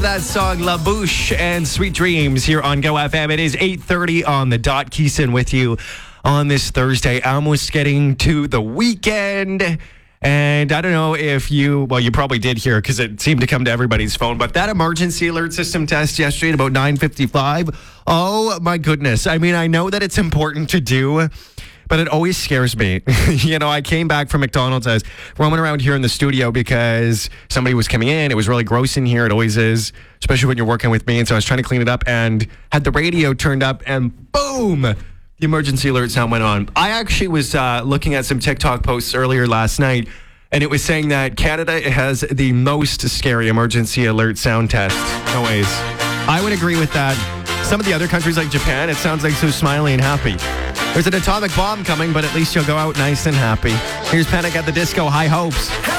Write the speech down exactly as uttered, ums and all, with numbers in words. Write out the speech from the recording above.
That song, La Bouche and Sweet Dreams here on Go F M. It is eight thirty on the dot. Keeson with you on this Thursday. Almost getting to the weekend. And I don't know if you, well, you probably did hear because it seemed to come to everybody's phone, but that emergency alert system test yesterday at about nine fifty-five, oh my goodness. I mean, I know that it's important to do, but it always scares me. You know, I came back from McDonald's. I was roaming around here in the studio because somebody was coming in. It was really gross in here. It always is, especially when you're working with me. And so I was trying to clean it up and had the radio turned up and boom, the emergency alert sound went on. I actually was uh, looking at some TikTok posts earlier last night, and it was saying that Canada has the most scary emergency alert sound test noise. I would agree with that. Some of the other countries like Japan, it sounds like so smiley and happy. There's an atomic bomb coming, but at least you'll go out nice and happy. Here's Panic at the Disco, High Hopes.